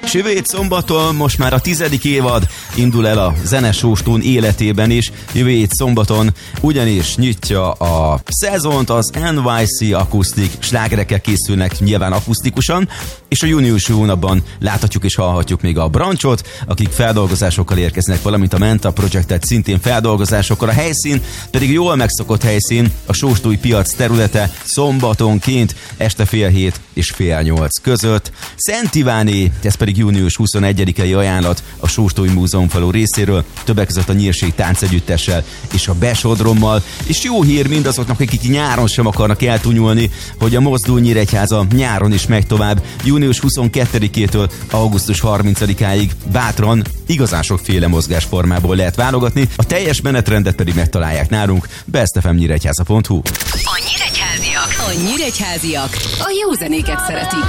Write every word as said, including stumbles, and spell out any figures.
És jövő hét szombaton most már a tizedik évad indul el a zenesóstón életében is. Jövő hét szombaton ugyanis nyitja a szezont, az en wá cé akusztik slágerekkel készülnek nyilván akusztikusan, és a júniusi hónapban láthatjuk és hallhatjuk még a Branchot, akik feldolgozásokkal érkeznek, valamint a Menta Projectet szintén feldolgozásokkal. A helyszín pedig jól megszokott helyszín, a sóstói piac területe, szombatonként este fél hét és fél nyolc között. Szent Iváné, ez pedig június huszonegyedikei ajánlat a Sóstói Múzeumfalu részéről, többek között a Nyírség táncegyüttessel és a Besodrommal, és jó hír mindazoknak, akik nyáron sem akarnak eltunyulni, hogy a Mozdul Nyíregyháza nyáron is megy tovább, június huszonkettedikétől augusztus harmincadikáig bátran igazán sokféle mozgásformából lehet válogatni, a teljes menetrendet pedig megtalálják nálunk best f m nyíregyháza pont hu. A nyíregyháziak, a nyíregyháziak a jó zenéket szeretik.